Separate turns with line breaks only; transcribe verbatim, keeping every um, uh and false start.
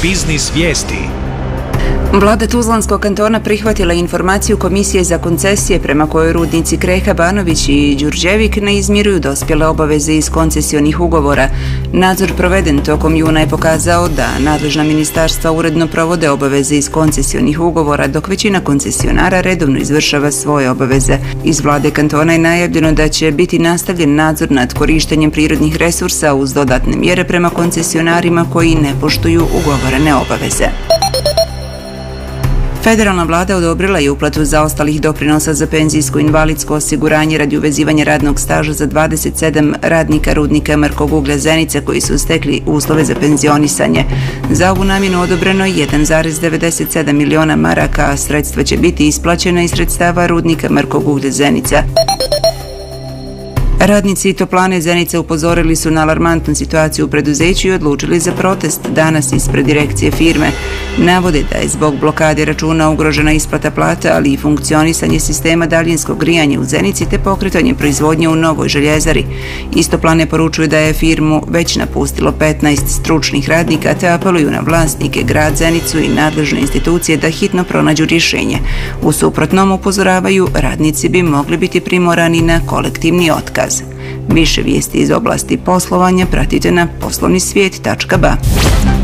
Biznis vijesti.
Vlada Tuzlanskog kantona prihvatila informaciju Komisije za koncesije prema kojoj rudnici Kreha, Banović i Đurđevik ne izmiruju dospjele obaveze iz koncesionih ugovora. Nadzor proveden tokom juna je pokazao da nadležna ministarstva uredno provode obaveze iz koncesionih ugovora, dok većina koncesionara redovno izvršava svoje obaveze. Iz vlade kantona je najavljeno da će biti nastavljen nadzor nad korištenjem prirodnih resursa uz dodatne mjere prema koncesionarima koji ne poštuju ugovorene obaveze. Federalna vlada odobrila je uplatu zaostalih doprinosa za penzijsko invalidsko osiguranje radi uvezivanja radnog staža za dvadeset sedam radnika rudnika mrkog uglja Zenica koji su stekli uslove za penzionisanje. Za ovu namjenu odobreno je jedan zarez devedeset sedam miliona maraka, a sredstva će biti isplaćena iz sredstava rudnika mrkog uglja Zenica. Radnici Toplane Zenica upozorili su na alarmantnu situaciju u preduzeću i odlučili za protest danas ispred direkcije firme. Navode da je zbog blokade računa ugrožena isplata plata, ali i funkcionisanje sistema daljinskog grijanja u Zenici te pokretanje proizvodnje u novoj željezari. Iz Toplane poručuju da je firmu već napustilo petnaest stručnih radnika te apeluju na vlasnike, grad Zenicu i nadležne institucije da hitno pronađu rješenje. U suprotnom, upozoravaju, radnici bi mogli biti primorani na kolektivni otkaz. Više vijesti iz oblasti poslovanja pratite na poslovni svijet tačka ba.